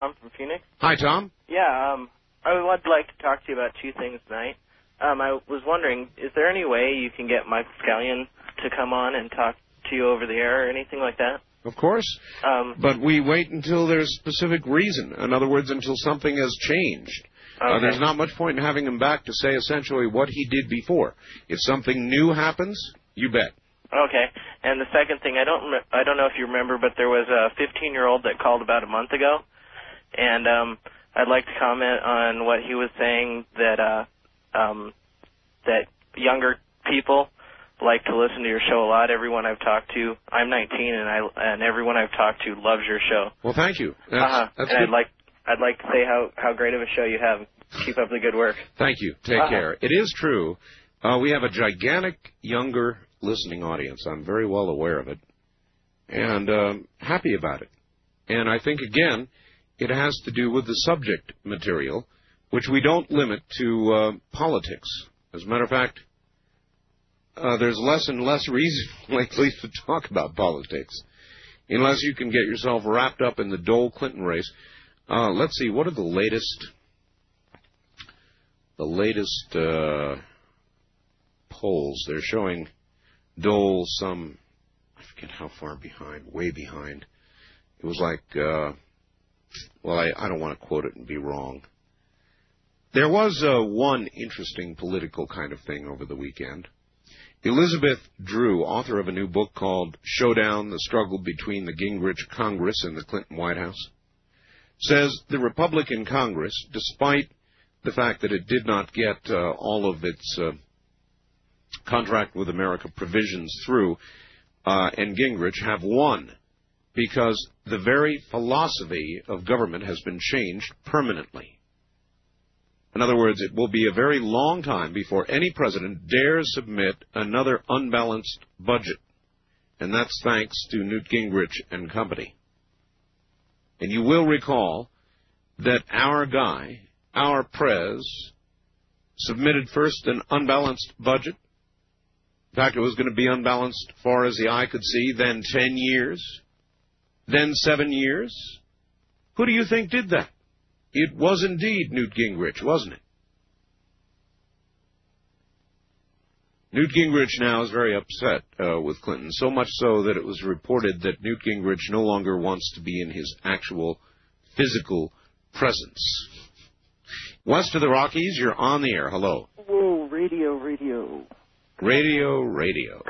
I'm from Phoenix. Hi, Tom. Yeah, I would like to talk to you about two things tonight. I was wondering, is there any way you can get Michael Scallion to come on and talk to you over the air or anything like that? Of course. But we wait until there's specific reason. In other words, until something has changed. Okay. There's not much point in having him back to say essentially what he did before. If something new happens, you bet. Okay. And the second thing, I don't know if you remember, but there was a 15-year-old that called about a month ago, and I'd like to comment on what he was saying that that younger people like to listen to your show a lot. Everyone I've talked to, I'm 19, and everyone I've talked to loves your show. Well, thank you. That's and good. I'd like to say how great of a show you have. Keep up the good work. Thank you. Take care. It is true. We have a gigantic younger listening audience. I'm very well aware of it, and happy about it. And I think, again, it has to do with the subject material, which we don't limit to politics. As a matter of fact, there's less and less reason lately to talk about politics, unless you can get yourself wrapped up in the Dole-Clinton race. Let's see, what are the latest polls? They're showing Dole some, I forget how far behind, way behind. It was like, I don't want to quote it and be wrong. There was one interesting political kind of thing over the weekend. Elizabeth Drew, author of a new book called Showdown, the Struggle Between the Gingrich Congress and the Clinton White House, says the Republican Congress, despite the fact that it did not get all of its Contract with America provisions through, and Gingrich have won because the very philosophy of government has been changed permanently. In other words, it will be a very long time before any president dares submit another unbalanced budget. And that's thanks to Newt Gingrich and company. And you will recall that our guy, our prez, submitted first an unbalanced budget. In fact, it was going to be unbalanced far as the eye could see, then 10 years, then 7 years. Who do you think did that? It was indeed Newt Gingrich, wasn't it? Newt Gingrich now is very upset with Clinton, so much so that it was reported that Newt Gingrich no longer wants to be in his actual physical presence. West of the Rockies, you're on the air. Hello. Whoa, radio. Radio.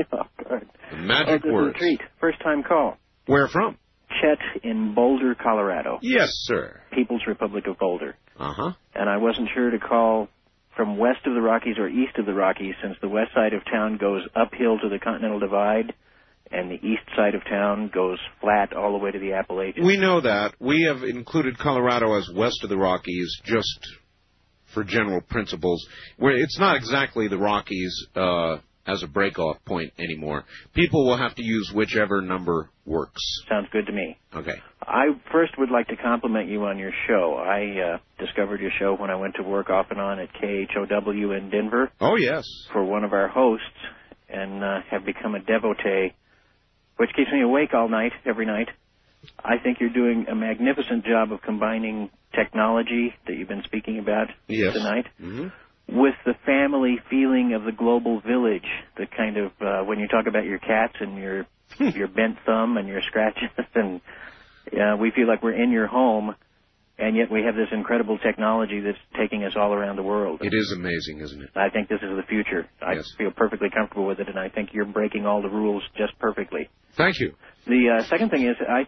The magic words. This is a treat. First-time call. Where from? Chet in Boulder, Colorado. Yes, sir. People's Republic of Boulder. Uh-huh. And I wasn't sure to call from west of the Rockies or east of the Rockies, since the west side of town goes uphill to the Continental Divide, and the east side of town goes flat all the way to the Appalachians. We know that. We have included Colorado as west of the Rockies just for general principles, where it's not exactly the Rockies as a break-off point anymore. People will have to use whichever number works. Sounds good to me. Okay. I first would like to compliment you on your show. I discovered your show when I went to work off and on at KHOW in Denver. Oh, yes. For one of our hosts, and have become a devotee, which keeps me awake all night, every night. I think you're doing a magnificent job of combining technology that you've been speaking about tonight with the family feeling of the global village, the kind of, when you talk about your cats and your bent thumb and your scratches, and we feel like we're in your home, and yet we have this incredible technology that's taking us all around the world. It is amazing, isn't it? I think this is the future. I feel perfectly comfortable with it, and I think you're breaking all the rules just perfectly. Thank you. The second thing is I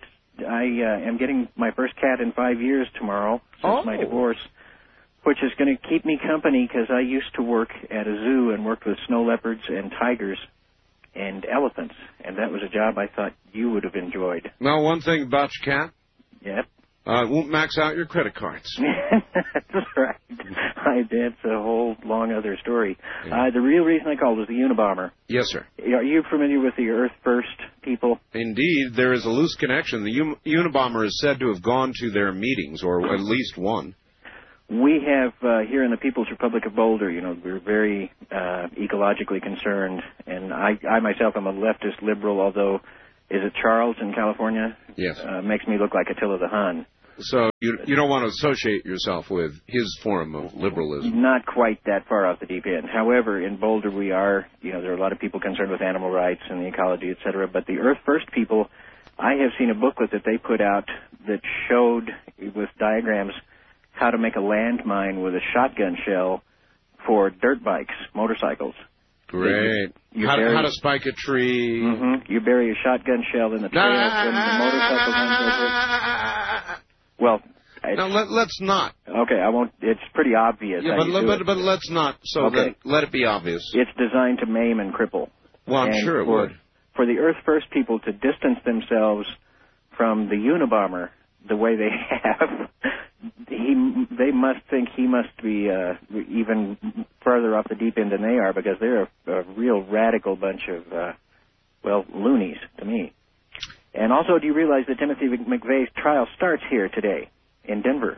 am getting my first cat in 5 years tomorrow since my divorce, which is going to keep me company because I used to work at a zoo and worked with snow leopards and tigers and elephants, and that was a job I thought you would have enjoyed. Now, one thing about your cat. Yep. It won't max out your credit cards. That's right. That's a whole long other story. Yeah. The real reason I called was the Unabomber. Yes, sir. Are you familiar with the Earth First people? Indeed. There is a loose connection. The Unabomber is said to have gone to their meetings, or at least one. We have, here in the People's Republic of Boulder, we're very ecologically concerned, and I myself am a leftist liberal, although, is it Charles in California? Yes. Makes me look like Attila the Hun. So you don't want to associate yourself with his form of liberalism. Not quite that far off the deep end. However, in Boulder we are, there are a lot of people concerned with animal rights and the ecology, et cetera. But the Earth First people, I have seen a booklet that they put out that showed with diagrams how to make a landmine with a shotgun shell for dirt bikes, motorcycles. Great. How to spike a tree. Mm-hmm. You bury a shotgun shell in the trail when the motorcycle runs over it. Well, no, let's not. Okay, I won't. It's pretty obvious. Yeah, but let's not. So okay. Let it be obvious. It's designed to maim and cripple. Well, I'm sure it would. For the Earth First people to distance themselves from the Unabomber the way they have, they must think he must be even further off the deep end than they are, because they're a real radical bunch of, loonies to me. And also, do you realize that Timothy McVeigh's trial starts here today in Denver?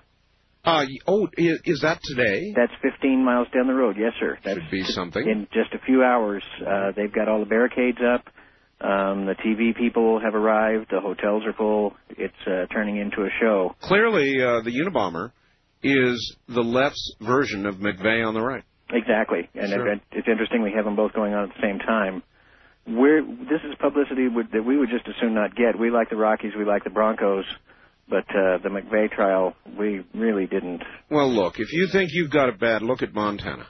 Is that today? That's 15 miles down the road, yes, sir. That should be something. In just a few hours, they've got all the barricades up. The TV people have arrived. The hotels are full. It's turning into a show. Clearly, the Unabomber is the left's version of McVeigh on the right. Exactly. And sure. It's interesting we have them both going on at the same time. This is publicity that we would just as soon not get. We like the Rockies. We like the Broncos. But the McVeigh trial, we really didn't. Well, look, if you think you've got it bad, look at Montana.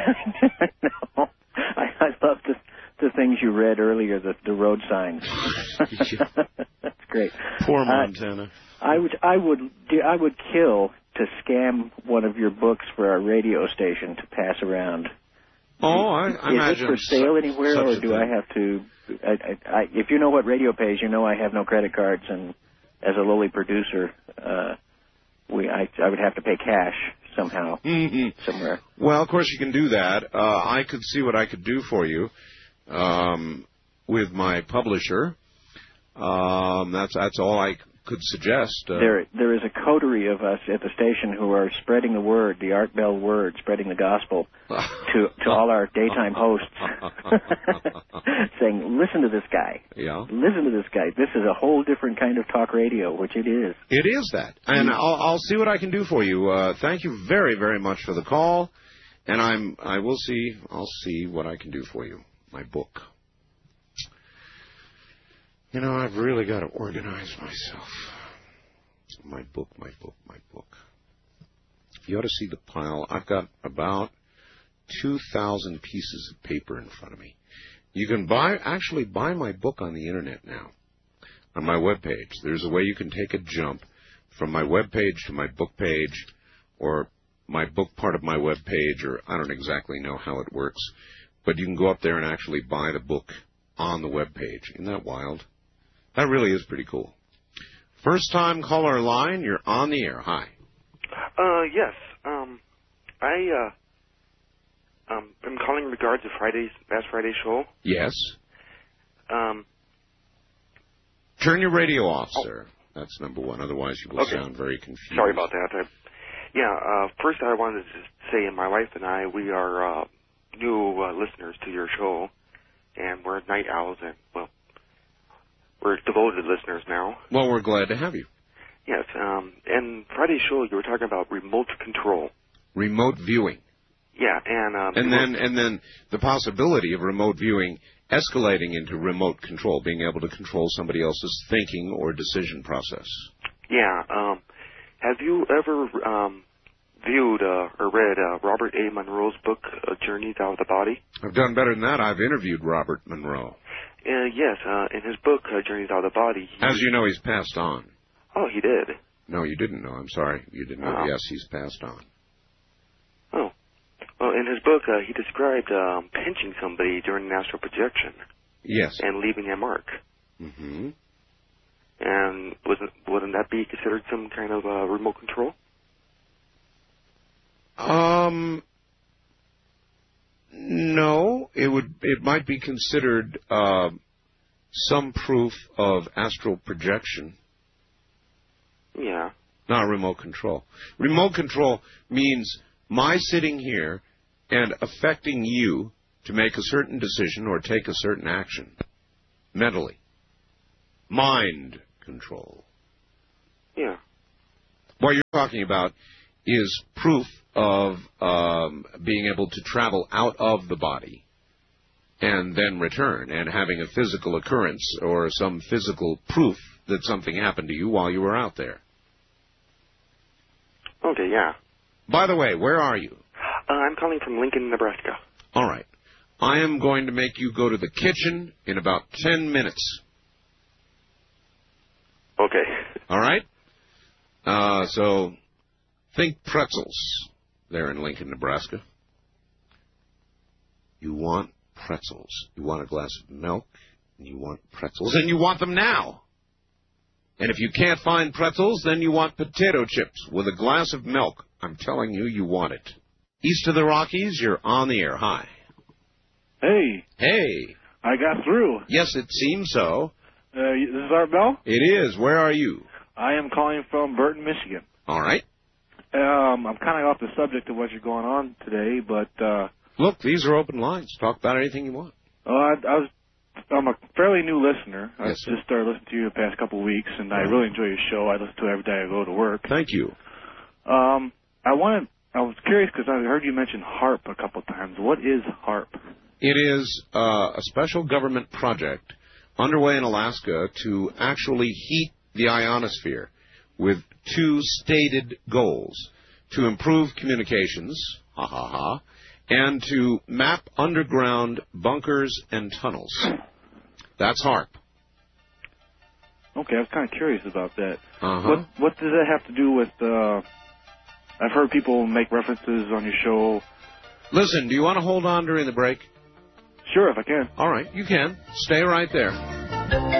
No. I love the things you read earlier, the road signs. That's great. Poor Montana. I would kill to scam one of your books for our radio station to pass around. Oh, I imagine. Is it for sale anywhere, or do I have to? If you know what radio pays, you know I have no credit cards, and as a lowly producer, I would have to pay cash somehow, somewhere. Well, of course you can do that. I could see what I could do for you with my publisher. That's all I could suggest. There is a coterie of us at the station who are spreading the word, the Art Bell word, spreading the gospel to all our daytime hosts, saying, listen to this guy. Yeah. Listen to this guy. This is a whole different kind of talk radio, which it is. It is that. And I'll see what I can do for you. Thank you very, very much for the call. And I'll see what I can do for you. My book. I've really got to organize myself. My book. You ought to see the pile. I've got about 2,000 pieces of paper in front of me. You can actually buy my book on the Internet now, on my webpage. There's a way you can take a jump from my webpage to my book page, or my book part of my webpage, or I don't exactly know how it works. But you can go up there and actually buy the book on the webpage. Isn't that wild? That really is pretty cool. First time caller line, you're on the air. Hi. Yes. I'm calling in regards to last Friday's show. Yes. Turn your radio off, sir. That's number one. Otherwise, you will sound very confused. Sorry about that. First I wanted to say, my wife and I, we are new listeners to your show, and we're night owls, and, we're devoted listeners now. Well, we're glad to have you. Yes. And Friday's show, you were talking about remote control. Remote viewing. Yeah, and then the possibility of remote viewing escalating into remote control, being able to control somebody else's thinking or decision process. Yeah. Have you ever viewed or read Robert A. Monroe's book, Journeys Out of the Body? I've done better than that. I've interviewed Robert Monroe. Yes, in his book, Journeys Out of the Body. As you know, he's passed on. Oh, he did? No, you didn't know. I'm sorry. You didn't know. Yes, he's passed on. Oh. Well, in his book, he described pinching somebody during an astral projection. Yes. And leaving a mark. Mm-hmm. And wouldn't that be considered some kind of remote control? No, it might be considered some proof of astral projection. Yeah. Not remote control. Remote control means my sitting here and affecting you to make a certain decision or take a certain action mentally. Mind control. Yeah. What you're talking about is proof of being able to travel out of the body and then return, and having a physical occurrence or some physical proof that something happened to you while you were out there. Okay, yeah. By the way, where are you? I'm calling from Lincoln, Nebraska. All right. I am going to make you go to the kitchen in about 10 minutes. Okay. All right? So think pretzels there in Lincoln, Nebraska. You want pretzels. You want a glass of milk, and you want pretzels, and you want them now. And if you can't find pretzels, then you want potato chips with a glass of milk. I'm telling you, you want it. East of the Rockies, you're on the air. Hi. Hey. Hey. I got through. Yes, it seems so. This is Art Bell? It is. Where are you? I am calling from Burton, Michigan. All right. I'm kind of off the subject of what's going on today, but... Look, these are open lines. Talk about anything you want. I'm a fairly new listener. Yes, I just started listening to you the past couple of weeks, and I really enjoy your show. I listen to it every day I go to work. Thank you. I was curious because I heard you mention HAARP a couple of times. What is HAARP? It is a special government project underway in Alaska to actually heat the ionosphere with two stated goals: to improve communications, and to map underground bunkers and tunnels. That's HAARP. Okay, I was kind of curious about that. Uh-huh. What does that have to do with... I've heard people make references on your show. Listen, do you want to hold on during the break? Sure, if I can. All right, you can. Stay right there.